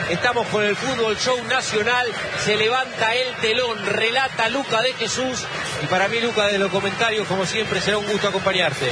Estamos con el Fútbol Show Nacional. Se levanta el telón, relata Luca de Jesús. Y para mí, Luca, de los comentarios, como siempre, será un gusto acompañarte.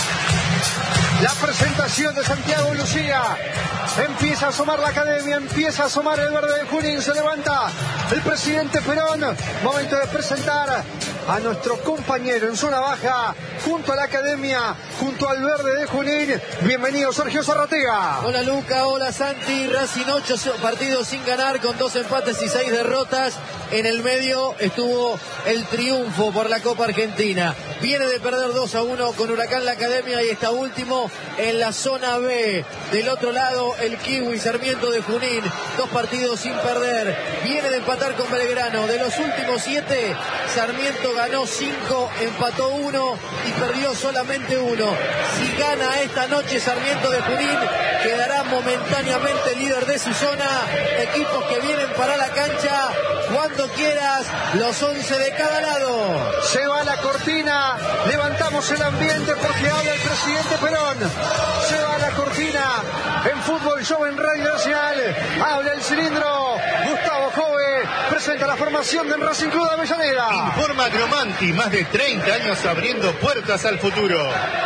La presentación de Santiago Lucía. Empieza a asomar la academia, empieza a asomar el verde de Junín. Se levanta el presidente Perón. Momento de presentar a nuestro compañero en zona baja, junto a la academia, junto al verde de Junín. Bienvenido, Sergio Zarratega. Hola, Luca, hola, Santi. Racing 8 partidos sin ganar, con 2 empates y 6 derrotas. En el medio estuvo el triunfo por la Copa Argentina. Viene de perder 2-1 con Huracán la academia y está último en la zona B. Del otro lado, el Kiwi Sarmiento de Junín, 2 partidos sin perder. Viene de empatar con Belgrano. De los últimos 7, Sarmiento ganó 5, empató 1 y perdió solamente 1. Si gana esta noche Sarmiento de Junín, quedará momentáneamente líder de su zona. Equipos que vienen para la cancha cuando quieras, los 11 de cada lado. Se va la cortina, levantamos el ambiente porque habla el presidente Perón. Se va la cortina en Fútbol Show en Radio Nacional. Habla el cilindro. Gustavo Jove presenta la formación del Racing Club de Avellaneda. Informa Gromanti, más de 30 años abriendo puertas al futuro.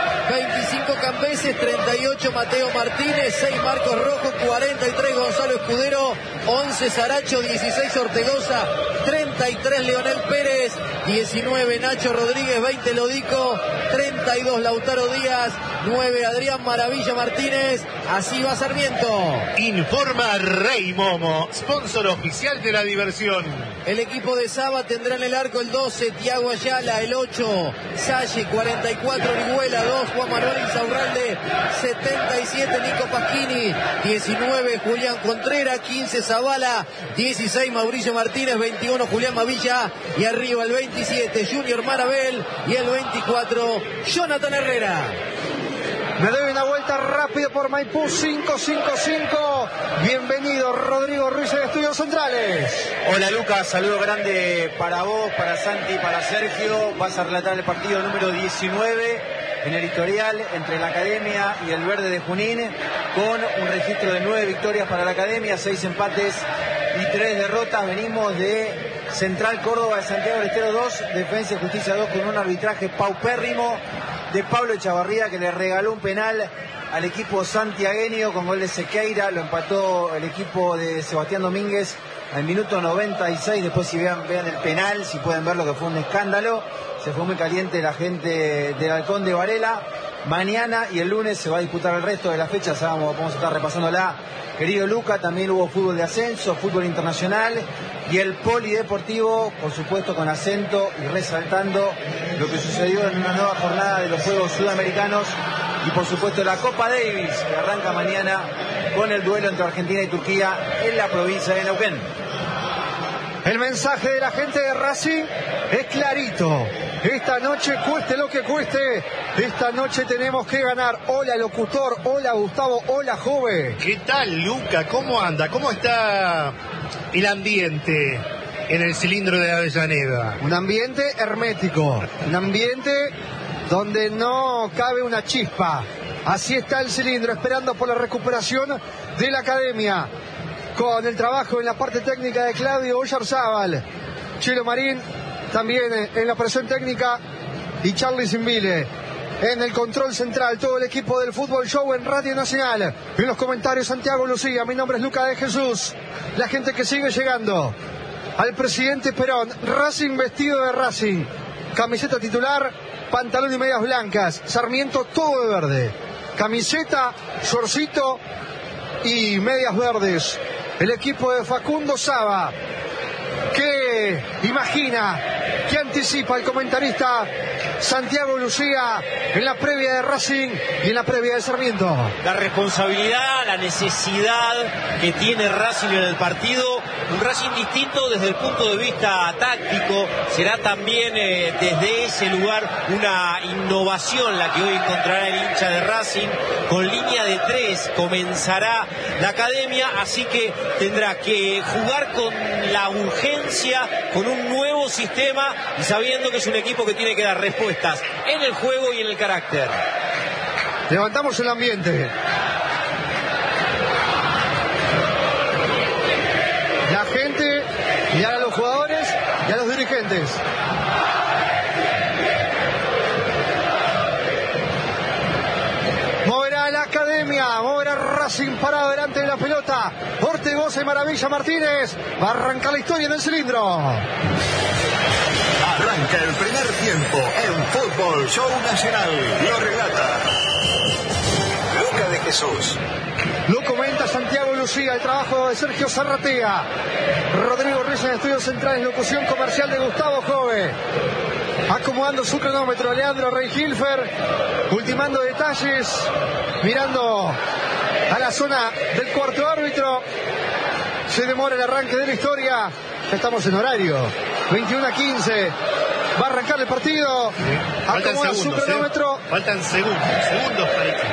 25 Cambeses, 38 Mateo Martínez, 6 Marcos Rojo, 43 Gonzalo Escudero, 11 Saracho, 16 Ortegoza, 33 Leonel Pérez, 19 Nacho Rodríguez, 20 Lodico, 32 Lautaro Díaz, 9 Adrián Maravilla Martínez. Así va Sarmiento. Informa Rey Momo, sponsor oficial de la diversión. El equipo de Saba tendrá en el arco el 12 Tiago Ayala, el 8 Salle, 44 Orihuela, 2 Juan Manuel Insaurralde, 77 Nico Pasquini, 19 Julián Contreras, 15 Zavala, 16 Mauricio Martínez, 21 Julián Mavilla y arriba el 27 Junior Marabel y el 24 Jonathan Herrera. Me doy una vuelta rápido por Maipú 555. Bienvenido Rodrigo Ruiz de Estudios Centrales. Hola Lucas, saludo grande para vos, para Santi, para Sergio. Vas a relatar el partido número 19 en el historial entre la Academia y el Verde de Junín, con un registro de 9 victorias para la Academia, 6 empates y 3 derrotas. Venimos de Central Córdoba de Santiago del Estero 2, Defensa y Justicia 2, con un arbitraje paupérrimo de Pablo Echavarría, que le regaló un penal al equipo santiagueño con gol de Sequeira. Lo empató el equipo de Sebastián Domínguez al minuto 96. Después, si vean el penal, si pueden ver lo que fue un escándalo. Se fue muy caliente la gente del Halcón de Varela. Mañana y el lunes se va a disputar el resto de las fechas. Vamos a estar repasándola, querido Luca. También hubo fútbol de ascenso, fútbol internacional y el polideportivo, por supuesto, con acento y resaltando lo que sucedió en una nueva jornada de los Juegos Sudamericanos y, por supuesto, la Copa Davis, que arranca mañana con el duelo entre Argentina y Turquía en la provincia de Neuquén. El mensaje de la gente de Racing es clarito. Esta noche, cueste lo que cueste, esta noche tenemos que ganar. Hola locutor, hola Gustavo, hola Jove. ¿Qué tal, Luca? ¿Cómo anda? ¿Cómo está el ambiente en el cilindro de Avellaneda? Un ambiente hermético, un ambiente donde no cabe una chispa. Así está el cilindro, esperando por la recuperación de la academia, con el trabajo en la parte técnica de Claudio Oyarzábal, Chelo Marín también en la presión técnica y Charly Simbile en el control central. Todo el equipo del Fútbol Show en Radio Nacional. En los comentarios, Santiago Lucía. Mi nombre es Luca de Jesús. La gente que sigue llegando al presidente Perón. Racing vestido de Racing, camiseta titular, pantalón y medias blancas. Sarmiento todo de verde, camiseta, shortcito y medias verdes. El equipo de Facundo Saba, que imagina, que anticipa el comentarista Santiago Lucía en la previa de Racing y en la previa de Sarmiento. La responsabilidad, la necesidad que tiene Racing en el partido, un Racing distinto desde el punto de vista táctico. Será también desde ese lugar una innovación la que hoy encontrará el hincha de Racing. Con línea de 3 comenzará la academia, así que tendrá que jugar con la urgencia, con un nuevo sistema y sabiendo que es un equipo que tiene que dar respuestas en el juego y en el carácter. Levantamos el ambiente. instantes. Moverá la Academia, moverá Racing parado delante de la pelota. Ortegoza y Maravilla Martínez. Va a arrancar la historia en el cilindro. Arranca el primer tiempo en Fútbol Show Nacional. Lo relata Luca de Jesús. Lo comenta Santiago Lucía, el trabajo de Sergio Zarratea. Rodrigo Ruiz en estudios centrales, locución comercial de Gustavo Jove. Acomodando su cronómetro, Leandro Reihilfer, ultimando detalles, mirando a la zona del cuarto árbitro. Se demora el arranque de la historia. Ya estamos en horario. 21:15. Va a arrancar el partido. Acomoda su cronómetro. Faltan segundos para el 15.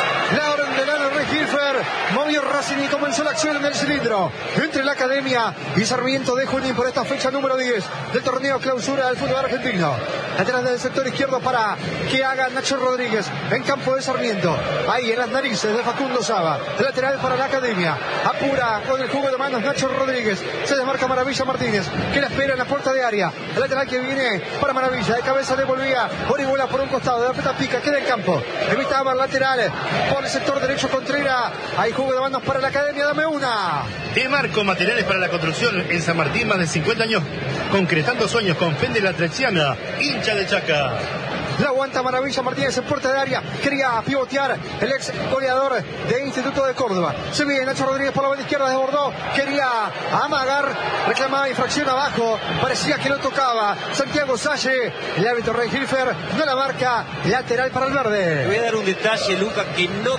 La orden de Leandro Reihilfer. Movió Racing y comenzó la acción en el cilindro entre la Academia y Sarmiento de Junín por esta fecha número 10 del torneo clausura del fútbol argentino. Atrás del sector izquierdo para que haga Nacho Rodríguez en campo de Sarmiento. Ahí en las narices de Facundo Saba. Lateral para la Academia. Apura con el jugo de manos Nacho Rodríguez. Se desmarca Maravilla Martínez, que la espera en la puerta de área. El lateral que viene para Maravilla. De cabeza devolvía Orihuela por un costado. De la pelota pica, queda en campo. Evitaba el lateral por el sector derecho Contreras. Hay jugo de manos para la Academia. Dame una. Marco Materiales para la Construcción en San Martín, más de 50 años concretando sueños con Fende La Trexiana, hincha de Chaca. La aguanta Maravilla Martínez en puerta de área. Quería pivotear el ex goleador de Instituto de Córdoba. Se viene Nacho Rodríguez por la banda izquierda, desbordó. Quería amagar, reclamaba infracción abajo. Parecía que lo tocaba Santiago Salle. El árbitro Reihilfer no la marca. Lateral para el verde. Te voy a dar un detalle, Luca, que no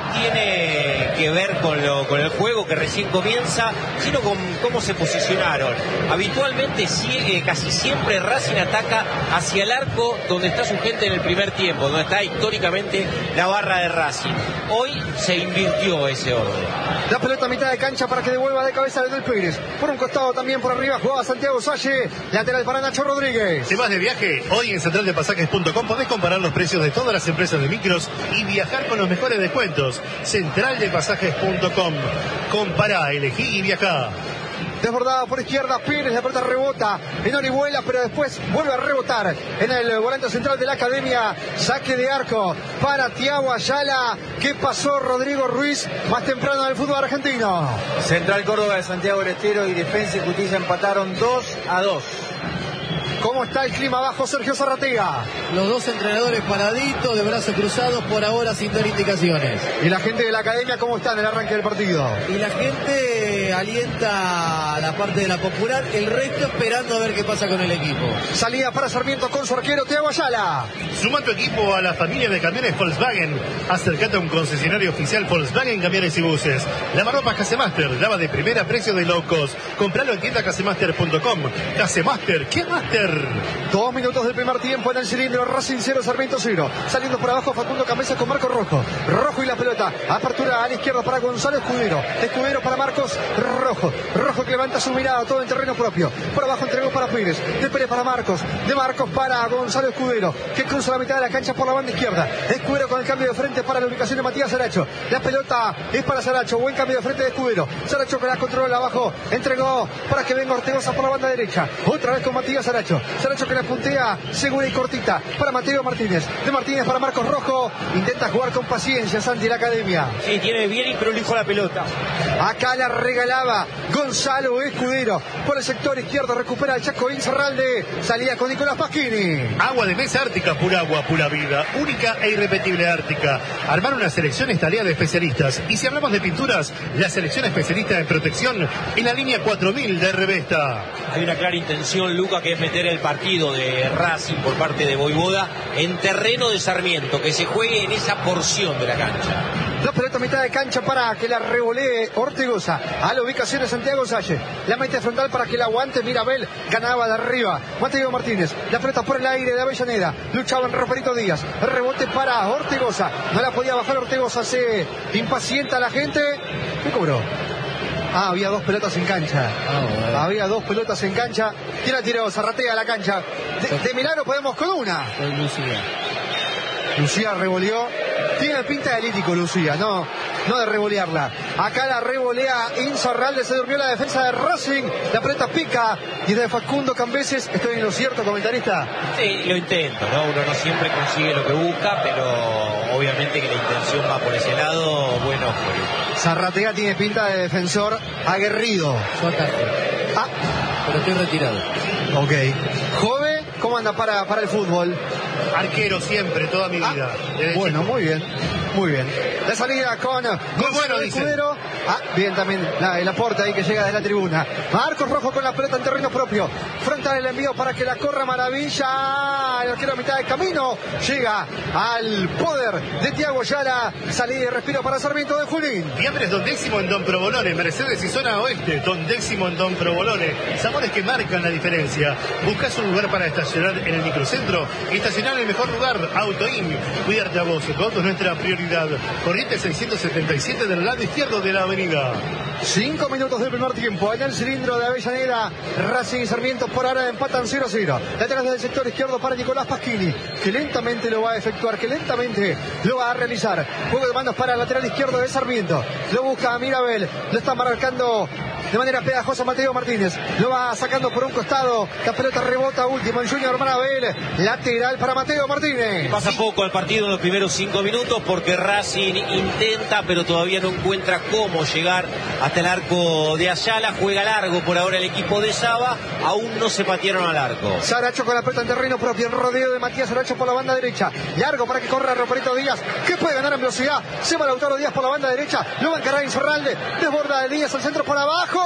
tiene que ver con el juego que recién comienza, sino con cómo se posicionaron. Habitualmente, casi siempre Racing ataca hacia el arco donde está su gente en el primer tiempo, donde está históricamente la barra de Racing. Hoy se invirtió ese orden. La pelota a mitad de cancha para que devuelva de cabeza Leonel Pérez. Por un costado también por arriba jugaba Santiago Salle. Lateral para Nacho Rodríguez. ¿Te vas de viaje? Hoy en centraldepasajes.com podés comparar los precios de todas las empresas de micros y viajar con los mejores descuentos. Centraldepasajes.com. Compará, elegí y viajá. Desbordada por izquierda, Pérez, la pelota rebota en Orihuela, pero después vuelve a rebotar en el volante central de la Academia. Saque de arco para Thiago Ayala. ¿Qué pasó Rodrigo Ruiz más temprano en el fútbol argentino? Central Córdoba de Santiago del Estero y Defensa y Justicia empataron 2-2. ¿Cómo está el clima abajo, Sergio Zarratea? Los dos entrenadores paraditos, de brazos cruzados, por ahora sin dar indicaciones. ¿Y la gente de la Academia cómo está en el arranque del partido? Y la gente alienta a la parte de la popular, el resto esperando a ver qué pasa con el equipo. Salida para Sarmiento con su arquero Thiago Ayala. Suma tu equipo a la familia de camiones Volkswagen. Acércate a un concesionario oficial Volkswagen Camiones y Buses. Lavarropas Casemaster, lava de primera, precio de low cost. Compralo en tiendacasemaster.com. Casemaster, ¿qué Master? 2 minutos del primer tiempo en el cilindro. Racing 0, Sarmiento 0. Saliendo por abajo Facundo Camesa con Marcos Rojo. Rojo y la pelota. Apertura a la izquierda para Gonzalo Escudero. Escudero para Marcos Rojo. Rojo que levanta su mirada todo en terreno propio. Por abajo entregó para Pérez. De Pérez para Marcos. De Marcos para Gonzalo Escudero, que cruza la mitad de la cancha por la banda izquierda. Escudero con el cambio de frente para la ubicación de Matías Saracho. La pelota es para Saracho. Buen cambio de frente de Escudero. Saracho que la controla abajo. Entregó para que venga Ortegoza por la banda derecha. Otra vez con Matías Saracho. Saracho que la puntea segura y cortita para Mateo Martínez. De Martínez para Marcos Rojo. Intenta jugar con paciencia Santi la Academia. Sí, tiene bien y prolijo la pelota. Acá la regalaba Gonzalo Escudero. Por el sector izquierdo recupera el Chaco Incerralde. Salía con Nicolás Pasquini. Agua de mesa Ártica, pura agua, pura vida. Única e irrepetible Ártica. Armar una selección es tarea de especialistas. Y si hablamos de pinturas, la selección especialista en protección en la línea 4000 de Revesta. Hay una clara intención, Luca, que es meter el partido de Racing por parte de Voivoda en terreno de Sarmiento, que se juegue en esa porción de la cancha. La pelota a mitad de cancha para que la revolee Ortegoza. A la ubicación de Santiago Salle. La mete frontal para que la aguante Mirabel. Ganaba de arriba Mateo Martínez. La pelota por el aire de Avellaneda. Luchaba en Roperito Díaz. Rebote para Ortegoza. No la podía bajar Ortegoza. Se impacienta la gente. ¿Qué cobró? Había dos pelotas en cancha. Había dos pelotas en cancha. ¿Quién la tiró? Zarratea a la cancha. De milagro podemos con una. Lucía. Lucía revolvió. Tiene pinta de lítico Lucía, no no de revolearla. Acá la revolea Insaurralde, se durmió la defensa de Racing, la pelota pica y de Facundo Cambeses. ¿Estoy en lo cierto, comentarista? Sí, lo intento, ¿no? Uno no siempre consigue lo que busca, pero obviamente que la intención va por ese lado. Bueno, Zarratea tiene pinta de defensor aguerrido. Su ataque. Pero estoy retirado. Ok. Jove, ¿cómo anda para el fútbol? Arquero siempre, toda mi vida. Bueno, muy bien. Muy bien. La salida con bueno, dice. Escudero. Bien también el aporte ahí que llega de la tribuna. Marcos Rojo con la pelota en terreno propio. Frontal el envío para que la corra Maravilla. El arquero a mitad de camino. Llega al poder de Thiago Ayala. Salida y respiro para Sarmiento de Junín. Fiambres Don Décimo en Don Provolone. Mercedes y zona oeste. Don Décimo en Don Provolone. Sabores que marcan la diferencia. ¿Buscas un lugar para estacionar en el microcentro? Estacionar en el mejor lugar. Autoin. Cuidarte a vos. Tu auto es nuestra prioridad. Corriente 677 del lado izquierdo de la avenida. 5 minutos del primer tiempo en el cilindro de Avellaneda. Racing y Sarmiento por ahora empatan 0-0. Detrás del sector izquierdo para Nicolás Pasquini, que lentamente lo va a efectuar, que lentamente lo va a realizar. Juego de manos para el lateral izquierdo de Sarmiento. Lo busca a Mirabel, lo está marcando de manera pegajosa Mateo Martínez. Lo va sacando por un costado. La pelota rebota último en Junior Mirabel. Lateral para Mateo Martínez. pasa poco al partido en los primeros 5 minutos porque Racing intenta, pero todavía no encuentra cómo llegar hasta el arco de Ayala. Juega largo por ahora el equipo de Saba. Aún no se patearon al arco. Saracho con la pelota en terreno propio. El rodeo de Matías Saracho por la banda derecha. Largo para que corra Roberto Díaz, que puede ganar en velocidad. Se va Lautaro Díaz por la banda derecha. Lo va a encarar Insaurralde. Desborda de Díaz al centro por abajo.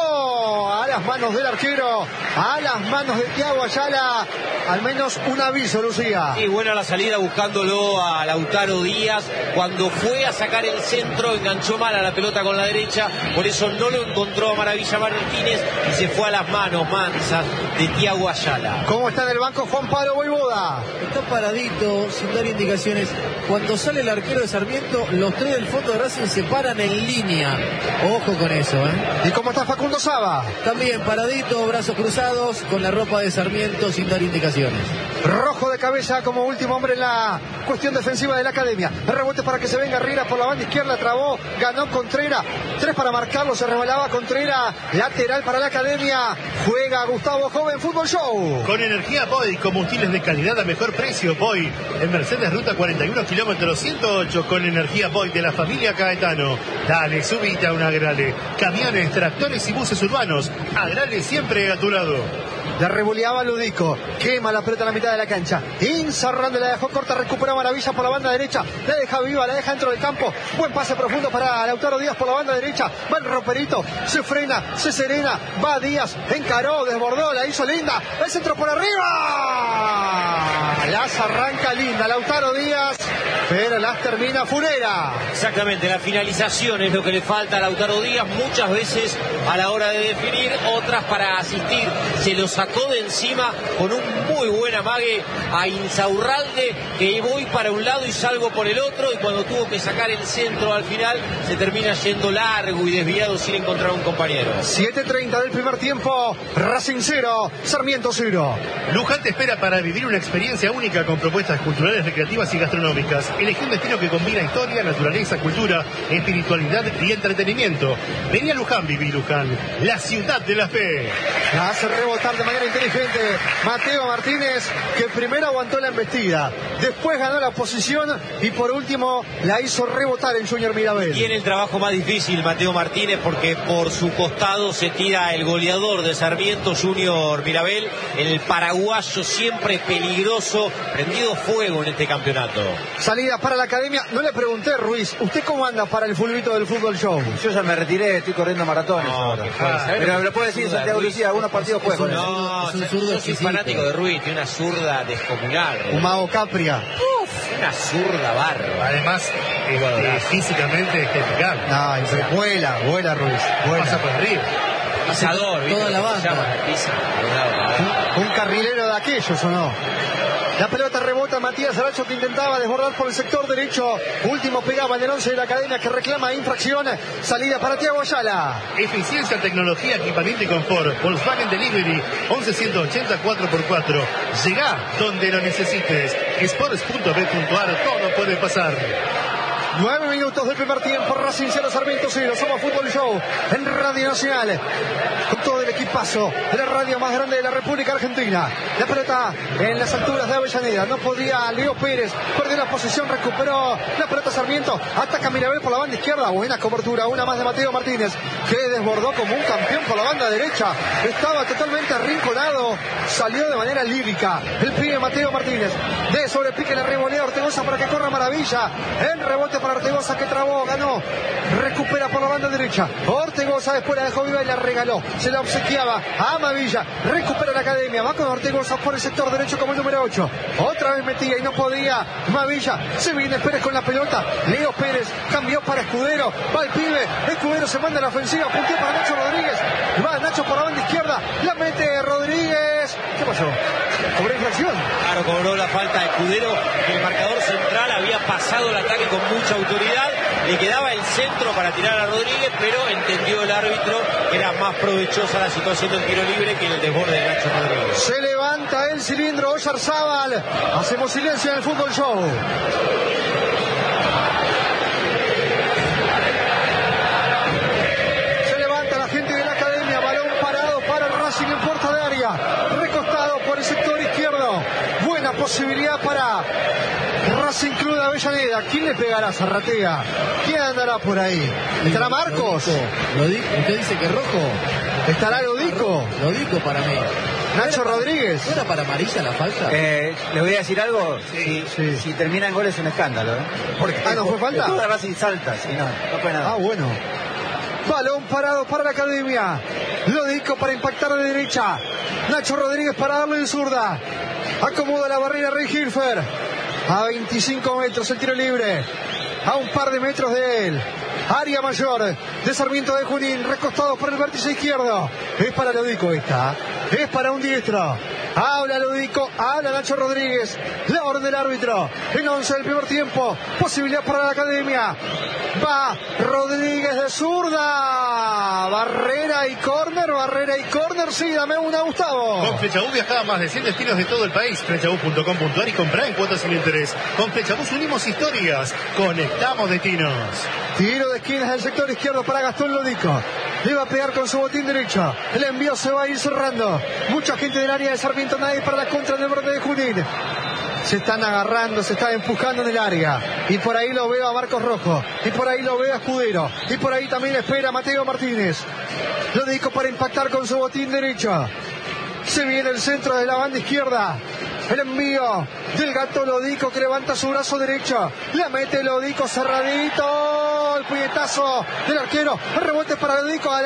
A las manos del arquero. A las manos de Thiago Ayala. Al menos un aviso, Lucía. Y buena la salida buscándolo a Lautaro Díaz. Cuando fue a sacar el centro, enganchó mal a la pelota con la derecha. Por eso no lo encontró a Maravilla Martínez y se fue a las manos mansas de Thiago Ayala. ¿Cómo está en el banco Juan Pablo Voivoda? Está paradito, sin dar indicaciones. Cuando sale el arquero de Sarmiento, los tres del fondo de Racing se paran en línea. Ojo con eso, ¿Y cómo está Facundo Saba? También paradito, brazos cruzados, con la ropa de Sarmiento, sin dar indicaciones. Rojo de cabeza como último hombre en la cuestión defensiva de la academia. El rebote para que se venga Riera por la banda izquierda, trabó, ganó Contreras. 3 para marcarlo, se rebalaba Contreras. Lateral para la academia. Juega Gustavo Joven Fútbol Show. Con energía Boy, combustibles de calidad a mejor precio. Boy, en Mercedes Ruta 41 kilómetros 108, con energía Boy de la familia Caetano. Dale, subite a un Agrale. Camiones, tractores y buses urbanos. Agrale siempre a tu lado. La revoleaba Ludico, quema la pelota en la mitad de la cancha. Insaurralde la dejó corta, recupera Maravilla por la banda derecha, la deja viva, la deja dentro del campo. Buen pase profundo para Lautaro Díaz por la banda derecha. Va el roperito, se frena, se serena, va Díaz, encaró, desbordó, la hizo linda. El centro por arriba. Las arranca linda Lautaro Díaz, pero las termina Funera. Exactamente, la finalización es lo que le falta a Lautaro Díaz, muchas veces a la hora de definir, otras para asistir. Se lo sacó de encima con un muy buen amague a Insaurralde, que voy para un lado y salgo por el otro, y cuando tuvo que sacar el centro al final se termina yendo largo y desviado sin encontrar un compañero. 7:30 del primer tiempo, Racing 0, Sarmiento 0. Luján te espera para vivir una experiencia única con propuestas culturales, recreativas y gastronómicas. Elegí un destino que combina historia, naturaleza, cultura, espiritualidad y entretenimiento. Vení a Luján, viví Luján, la ciudad de la fe. La hace rebotar de manera inteligente Mateo Martínez, que primero aguantó la embestida, después ganó la posición y por último la hizo rebotar en Junior Mirabel. Tiene el trabajo más difícil Mateo Martínez porque por su costado se tira el goleador de Sarmiento, Junior Mirabel, el paraguayo siempre peligroso, prendido fuego en este campeonato. Salida para la academia. No le pregunté, Ruiz, ¿usted cómo anda para el fulbito del Fútbol Show? Yo ya me retiré, estoy corriendo maratones ahora. Pero me lo puede decir Santiago Lucía, algunos partidos juegan. No, yo soy fanático de Ruiz, tiene una zurda descomunal. Un mago Capria. Una zurda bárbara. Además, físicamente es impecable. No, vuela Ruiz. Vuela. Pasa por arriba. Pisador, toda la banda. Un carrilero de aquellos, ¿o no? La pelota rebota Matías Saracho, que intentaba desbordar por el sector derecho. Último pegaba en el 11 de la academia, que reclama infracción. Salida para Thiago Ayala. Eficiencia, tecnología, equipamiento y confort. Volkswagen Delivery 1180 4x4. Llegá donde lo necesites. Sports.b.ar, todo puede pasar. 9 minutos del primer tiempo. Racing 0, Sarmiento 0. Somos Fútbol Show en Radio Nacional, con todo el equipazo de la radio más grande de la República Argentina. La pelota en las alturas de Avellaneda. No podía Leo Pérez. Perdió la posición. Recuperó la pelota Sarmiento. Ataca Mirabel por la banda izquierda. Buena cobertura. Una más de Mateo Martínez, que desbordó como un campeón por la banda derecha. Estaba totalmente arrinconado. Salió de manera lírica el pibe Mateo Martínez. De sobrepique la revolea Ortegoza para que corra Maravilla. El rebote para Ortegoza, que trabó, ganó. Recupera por la banda derecha. Ortegoza después la dejó viva y la regaló. Se la obsequiaba a Mavilla. Recupera la Academia. Va con Ortegoza por el sector derecho como el número 8. Otra vez metía y no podía Mavilla. Se viene Pérez con la pelota. Leo Pérez cambió para Escudero. Va el pibe. Escudero se manda a la ofensiva. Puntea para Nacho Rodríguez. Va Nacho por la banda izquierda. La mete Rodríguez. ¿Qué pasó? ¿Cobró infracción? Claro, cobró la falta de Escudero. El marcador central había pasado el ataque con mucha autoridad. Le quedaba el centro para tirar a Rodríguez, pero entendió el árbitro que era más provechosa la situación del tiro libre que el desborde de Nacho Rodríguez. Se levanta el cilindro Oyarzábal. Hacemos silencio en el Fútbol Show. Se levanta la gente de la Academia. Balón parado para el Racing en puerta de área. Recostado por el sector izquierdo. Buena posibilidad para Racing Club de Avellaneda. ¿Quién le pegará? Zarratea. ¿Quién andará por ahí? ¿Estará Marcos? ¿Usted dice que rojo? ¿Estará Lodico? Lodico para mí. Nacho Rodríguez. ¿No era para amarilla la falta? Le voy a decir algo. Sí. Si termina en gol es un escándalo. Porque ¿no fue falta? Toda Racing salta. Sí, no fue nada. Ah, bueno. Balón parado para la Academia. Lodico para impactar de derecha. Nacho Rodríguez para darle de zurda. Acomoda la barrera Rey Hilfer. A 25 metros el tiro libre. A un par de metros de él. Área mayor de Sarmiento de Junín. Recostado por el vértice izquierdo. Es para Lodico esta. Es para un diestro. Habla Lodico. Habla Nacho Rodríguez. La orden del árbitro. En 11 del primer tiempo. Posibilidad para la Academia. Va Rodríguez de zurda. Barrera y córner. Sí, dame una, Gustavo. Con Flechabús viaja a más de 100 destinos de todo el país. Flechabús.com.ar y comprá en cuotas sin interés. Con Flechabús unimos historias. Conectamos destinos. Tiro de esquinas del sector izquierdo para Gastón Lodico. Le va a pegar con su botín derecho. El envío se va a ir cerrando. Mucha gente del área de Sarmiento. Nadie para la contra del verde de Junín. Se están agarrando, se están empujando en el área. Y por ahí lo veo a Marcos Rojo. Y por ahí lo veo a Escudero. Y por ahí también espera a Mateo Martínez. Lodico para impactar con su botín derecho. Se viene el centro de la banda izquierda. El envío del Gato Lodico, que levanta su brazo derecho. La mete Lodico cerradito. El puñetazo del arquero. El rebote para Lodico al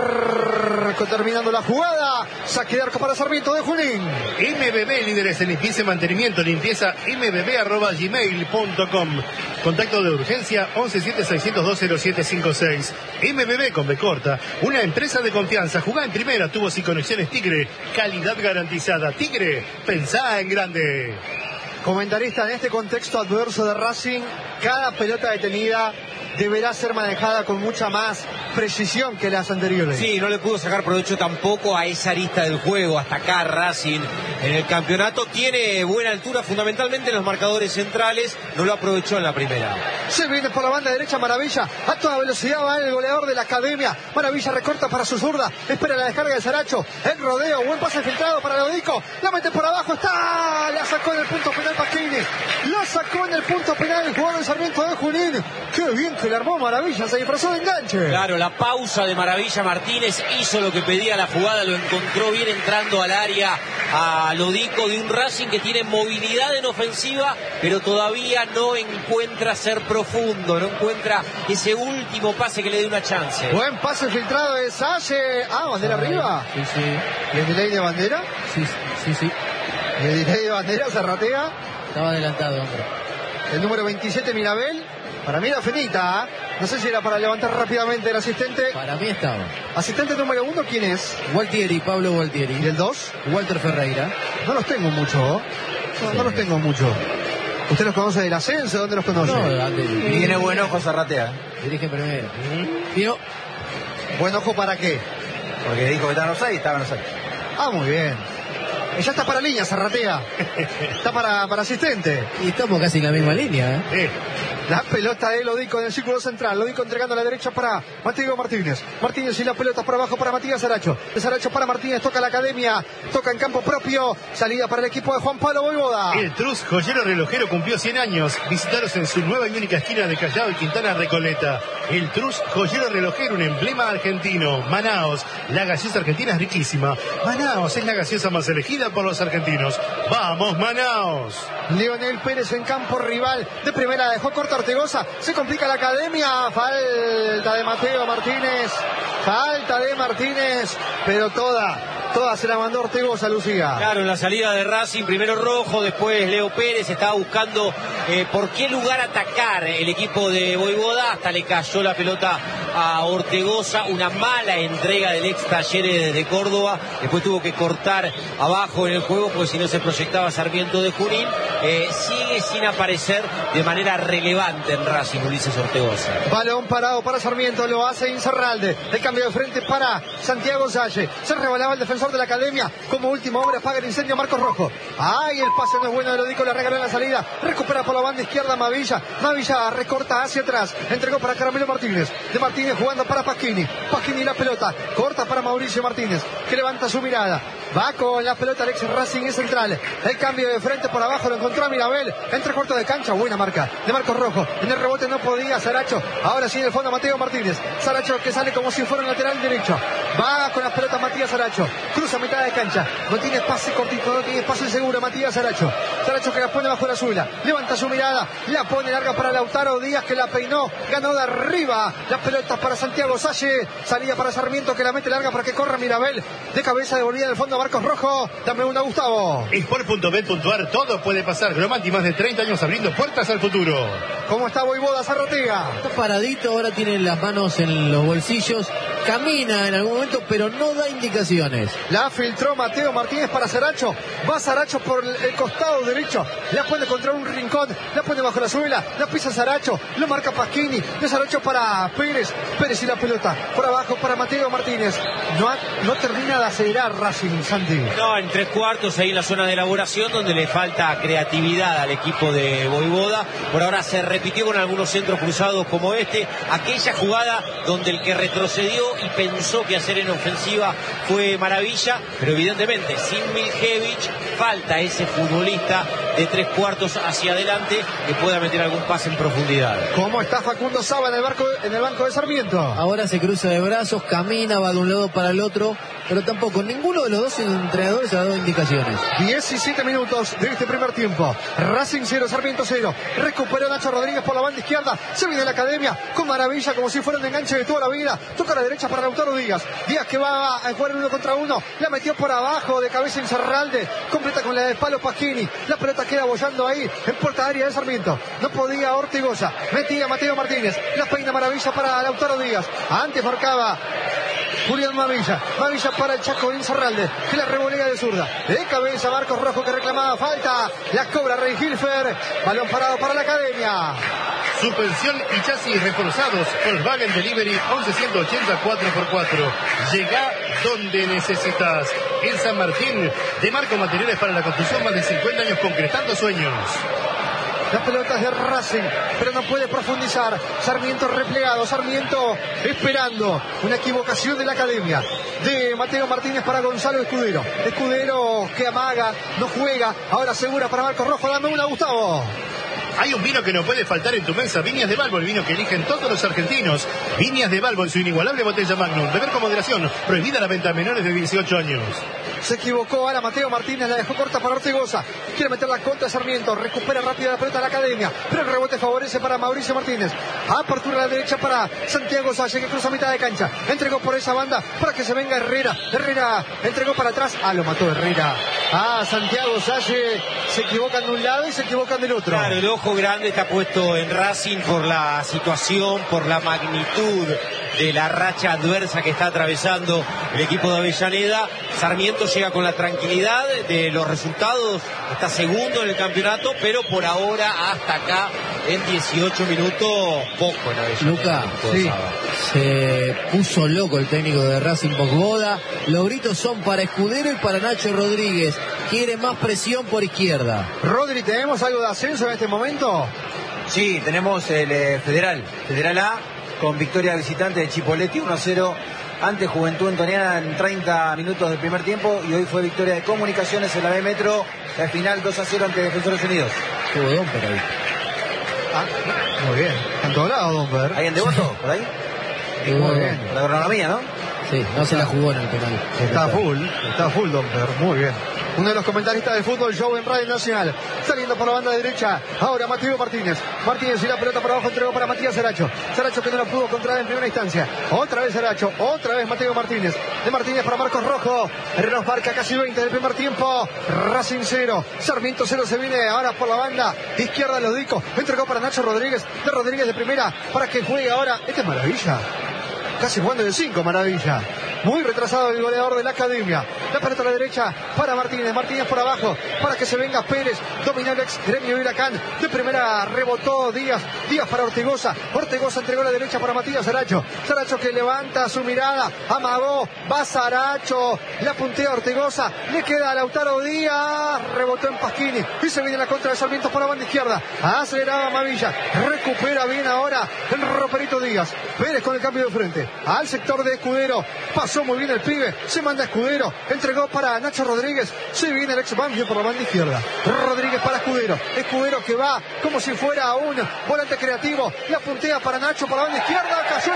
arco. Terminando la jugada. Saque de arco para Sarmiento de Junín. MBB, líderes en limpieza y mantenimiento. Limpieza mbb@gmail.com. Contacto de urgencia 1176020756. MBB con B corta. Una empresa de confianza. Jugá en primera. Tubos y conexiones Tigre. Calidad garantizada. Tigre, pensá en grande. Comentarista, en este contexto adverso de Racing, cada pelota detenida deberá ser manejada con mucha más precisión que las anteriores. Sí, no le pudo sacar provecho tampoco a esa arista del juego. Hasta acá Racing en el campeonato tiene buena altura, fundamentalmente en los marcadores centrales. No lo aprovechó en la primera. Se viene por la banda derecha Maravilla. A toda velocidad va el goleador de la Academia. Maravilla recorta para su zurda. Espera la descarga de Saracho. El rodeo. Buen pase filtrado para Lodico. La mete por abajo. ¡Está! La sacó en el punto penal Pasquini. La sacó en el punto penal el jugador de Sarmiento de Junín. ¡Qué bien que le armó Maravilla! Se disfrazó de enganche. Claro, la pausa de Maravilla Martínez hizo lo que pedía la jugada. Lo encontró bien entrando al área a Lodico, de un Racing que tiene movilidad en ofensiva, pero todavía no encuentra ser profundo, no encuentra ese último pase que le dé una chance. Buen pase filtrado de Salle. ¿Bandera arriba? Sí, sí. ¿Y el delay de bandera? Sí. ¿Y el delay de bandera se ratea? Estaba adelantado, hombre. El número 27, Mirabel. Para mí era finita, ¿eh? No sé si era para levantar rápidamente el asistente. Para mí estaba. Asistente número 1, ¿quién es? Gualtieri, Pablo Gualtieri. ¿Y el 2? Walter Ferreira. No los tengo mucho, no los tengo mucho. ¿Usted los conoce del ascenso? ¿Dónde los conoce? No, tiene buen ojo Zarratea. Dirige primero. Tío. ¿Buen ojo para qué? Porque dijo que estaba en offside y estaba en offside. Ah, muy bien. Ya está para línea, Zarratea. Está para asistente. Y estamos casi en la misma línea, ¿eh? La pelota de Lodico en el círculo central. Lodico entregando a la derecha para Mateo Martínez. Martínez y la pelota por abajo para Matías Saracho. De Saracho para Martínez. Toca la academia. Toca en campo propio. Salida para el equipo de Juan Pablo Voivoda. El Trus joyero relojero cumplió 100 años. Visitaros en su nueva y única esquina de Callao y Quintana Recoleta. El Trus joyero relojero, un emblema argentino. Manaos. La gaseosa argentina es riquísima. Manaos es la gaseosa más elegida por los argentinos. ¡Vamos, Manaos! Leonel Pérez en campo rival. De primera dejó corta Ortegoza. Se complica la academia. Falta de Mateo Martínez. Falta de Martínez. Pero toda se la mandó Ortegoza, Lucía. Claro, en la salida de Racing, primero Rojo, después Leo Pérez. Estaba buscando por qué lugar atacar el equipo de Voivoda. Hasta le cayó la pelota a Ortegoza. Una mala entrega del ex Talleres desde Córdoba. Después tuvo que cortar abajo en el juego, porque si no se proyectaba Sarmiento de Junín. Sigue sin aparecer de manera relevante en Racing Ulises Ortegoza. Balón parado para Sarmiento, lo hace Incerralde. El cambio de frente para Santiago Salle. Se rebalaba el defensor de la academia. Como última obra apaga el incendio Marcos Rojo. ¡Ay! El pase no es bueno de Lodico, le regaló en la salida. Recupera por la banda izquierda Mavilla. Mavilla recorta hacia atrás. Entregó para Caramelo Martínez. De Martínez jugando para Pasquini. Pasquini la pelota. Corta para Mauricio Martínez, que levanta su mirada. Va con la pelota Alex Racing y central. El cambio de frente por abajo lo encontró a Mirabel. Entre corto de cancha. Buena marca de Marcos Rojo. En el rebote no podía Saracho. Ahora sí en el fondo Mateo Martínez. Saracho que sale como si fuera un lateral derecho. Va con la pelota Matías Saracho. Cruza a mitad de cancha. No tiene pase cortito. No tiene pase seguro Matías Saracho. Saracho que la pone bajo la suela. Levanta su mirada. La pone larga para Lautaro Díaz, que la peinó. Ganó de arriba. La pelota para Santiago Salle. Salida para Sarmiento, que la mete larga para que corra Mirabel. De cabeza devolvida del fondo Marcos Rojo. Dame una, Gustavo. Sport.bet.ar, todo puede pasar. Gromanti, más de 30 años abriendo puertas al futuro. ¿Cómo está Voivoda, Zarratea? Está paradito, ahora tiene las manos en los bolsillos. Camina en algún momento, pero no da indicaciones. La filtró Mateo Martínez para Saracho. Va Saracho por el costado derecho. La pone contra un rincón. La pone bajo la suela. La pisa Saracho. Lo marca Pasquini. De Saracho para Pérez. Pérez y la pelota. Por abajo para Mateo Martínez. No termina de acelerar Racing, Santi. No, en 3/4 ahí en la zona de elaboración, donde le falta creatividad al equipo de Voivoda. Por ahora se repitió con algunos centros cruzados como este. Aquella jugada donde el que retrocedió y pensó que hacer en ofensiva fue Maravilla, pero evidentemente sin Miljevich falta ese futbolista de 3/4 hacia adelante que pueda meter algún pase en profundidad. ¿Cómo está Facundo Saba en el banco de Sarmiento? Ahora se cruza de brazos, camina, va de un lado para el otro, pero tampoco ninguno de los dos entrenadores ha dado indicaciones. 17 minutos de este primer tiempo. Racing 0, Sarmiento 0. Recuperó Nacho Rodríguez por la banda izquierda. Se viene la academia con Maravilla, como si fuera un enganche de toda la vida. Toca a la derecha para Lautaro Díaz. Díaz que va a jugar 1 contra 1. La metió por abajo de cabeza Incerralde. Completa con la de palo Pasquini. La pelota queda bollando ahí en puerta área de Sarmiento. No podía Ortegoza. Metía Mateo Martínez. La peina Maravilla para Lautaro Díaz. Antes marcaba Julián Mavilla. Mavilla para el Chaco Incerralde, que la revolea de zurda. De cabeza Marcos Rojo, que reclamaba falta. La cobra Rey Hilfer. Balón parado para la academia. Suspensión y chasis reforzados. Volkswagen Delivery 1180 4x4. Llega donde necesitas. En San Martín, de Marco Materiales para la construcción, más de 50 años concretando sueños. Las pelotas de Racing, pero no puede profundizar. Sarmiento replegado, Sarmiento esperando. Una equivocación de la academia. De Mateo Martínez para Gonzalo Escudero. Escudero que amaga, no juega. Ahora segura para Marcos Rojo. Dame una, Gustavo. Hay un vino que no puede faltar en tu mesa. Viñas de Balbo, el vino que eligen todos los argentinos. Viñas de Balbo en su inigualable botella Magnum. Beber con moderación. Prohibida la venta a menores de 18 años. Se equivocó ahora Mateo Martínez, la dejó corta para Ortegoza. Quiere meter la contra Sarmiento. Recupera rápida la pelota a la academia. Pero el rebote favorece para Mauricio Martínez. Apertura a la derecha para Santiago Salle, que cruza a mitad de cancha. Entregó por esa banda para que se venga Herrera. Herrera entregó para atrás. Lo mató Herrera. Santiago Salle. Se equivocan de un lado y se equivocan del otro. Claro, el ojo grande está puesto en Racing por la situación, por la magnitud de la racha adversa que está atravesando el equipo de Avellaneda. Sarmiento llega con la tranquilidad de los resultados, está segundo en el campeonato, pero por ahora hasta acá en 18 minutos poco en Avellaneda. Luca, sí, se puso loco el técnico de Racing Boda. Los gritos son para Escudero y para Nacho Rodríguez. Quiere más presión por izquierda. Rodri, ¿tenemos algo de ascenso en este momento? Sí, tenemos el Federal A, con victoria visitante de Chipolletti 1-0 ante Juventud Antoniana en 30 minutos del primer tiempo, y hoy fue victoria de Comunicaciones en la B Metro, la final 2-0 ante Defensores Unidos. Tuvo Domper ahí. Muy bien. En todo lado, Domper. ¿Alguien de voto por ahí? Muy bien. La agronomía, ¿no? Sí, no se la jugó en el penal. Está full Domper, muy bien. Uno de los comentaristas de Fútbol Show en Radio Nacional, saliendo por la banda derecha, ahora Mateo Martínez y la pelota para abajo, entregó para Matías Saracho que no la pudo controlar en primera instancia, otra vez Saracho, otra vez Mateo Martínez, de Martínez para Marcos Rojo, nos marca casi 20 del primer tiempo, Racing 0, Sarmiento 0, se viene ahora por la banda izquierda, Lodico, entregó para Nacho Rodríguez, de primera, para que juegue ahora, esta es Maravilla. Casi jugando de 5, Maravilla. Muy retrasado el goleador de la Academia. La pelota a la derecha para Martínez por abajo, para que se venga Pérez. Dominó el ex gremio Huracán. De primera rebotó Díaz para Ortigosa entregó a la derecha para Matías Saracho que levanta su mirada, amagó, va Saracho, la puntea Ortigosa, le queda a Lautaro Díaz, rebotó en Pasquini y se viene la contra de Sarmiento por la banda izquierda. Aceleraba Mavilla, recupera bien ahora el Roperito Díaz. Pérez con el cambio de frente al sector de Escudero, pasó muy bien el pibe, se manda Escudero, entregó para Nacho Rodríguez, se viene el ex Banfield por la banda izquierda, Rodríguez para Escudero que va como si fuera un volante creativo, la puntea para Nacho por la banda izquierda, cayó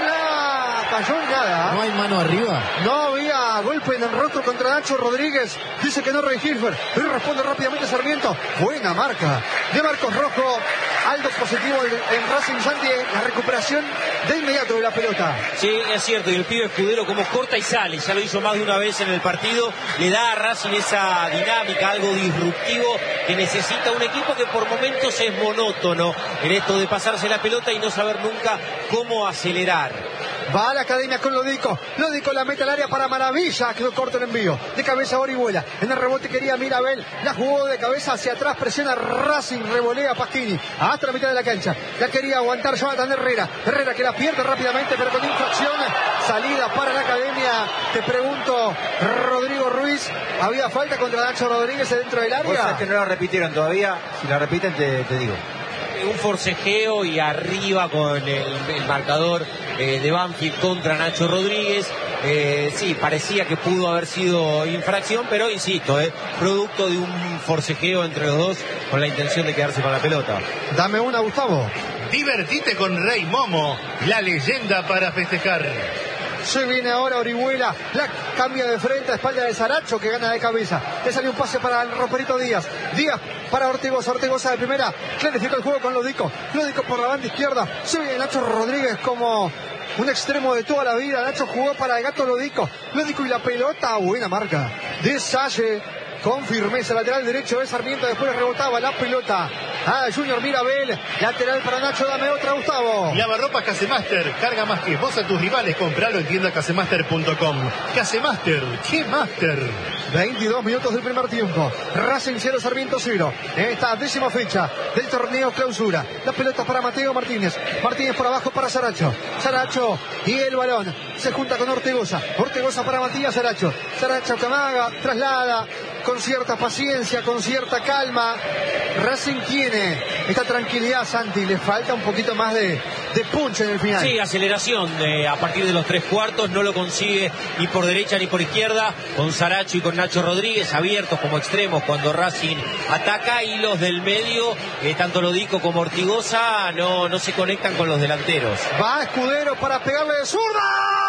en nada. ¿No hay mano arriba? No había golpe en el rostro contra Nacho Rodríguez, dice que no Rey Hilfer, y responde rápidamente Sarmiento, buena marca de Marcos Rojo, algo positivo en Racing Santi, la recuperación de inmediato de la pelota. Sí, es cierto, y el pibe Escudero como corta y sale, ya lo hizo más de una vez en el partido, le da a Racing esa dinámica, algo disruptivo que necesita un equipo que por momentos es monótono en esto de pasarse la pelota y no saber nunca cómo acelerar. Va a la Academia con Lodico la mete al área para Maravilla, quedó corto el envío, de cabeza Orihuela, en el rebote quería Mirabel, la jugó de cabeza hacia atrás, presiona Racing, revolea Pasquini, hasta la mitad de la cancha, la quería aguantar Jonathan Herrera que la pierde rápidamente pero con infracción, salida para la Academia. Te pregunto, Rodrigo Ruiz, ¿había falta contra Nacho Rodríguez dentro del área? Cosas que no la repitieron todavía, si la repiten te digo. Un forcejeo y arriba con el marcador de Banfield contra Nacho Rodríguez. Sí, parecía que pudo haber sido infracción, pero insisto, producto de un forcejeo entre los dos con la intención de quedarse con la pelota. Dame una, Gustavo. Divertite con Rey Momo, la leyenda para festejar. Se viene ahora Orihuela, la cambia de frente a espalda de Saracho que gana de cabeza. Le salió un pase para el Roperito Díaz para Ortigosa de primera, clarifica el juego con Lodico por la banda izquierda. Se viene Nacho Rodríguez como un extremo de toda la vida. Nacho jugó para el gato Lodico y la pelota, buena marca de Salle. Con firmeza, lateral derecho de Sarmiento, después rebotaba la pelota a Junior Mirabel, lateral para Nacho, dame otra, Gustavo. Lavarropas Casemaster, carga más que vos a tus rivales, compralo en tiendacasemaster.com. Casemaster, ¿qué Master? 22 minutos del primer tiempo, Racing 0, Sarmiento 0, en esta 10ª fecha del torneo clausura. La pelota para Mateo Martínez por abajo para Saracho y el balón se junta con Ortigosa para Matías Saracho que amaga, traslada con cierta paciencia, con cierta calma. Racing tiene esta tranquilidad, Santi, le falta un poquito más de punch en el final. Sí, aceleración a partir de los 3/4, no lo consigue ni por derecha ni por izquierda, con Saracho y con Nacho Rodríguez abiertos como extremos cuando Racing ataca, y los del medio, tanto Lodico como Ortigosa, no se conectan con los delanteros. Va Escudero para pegarle de zurda.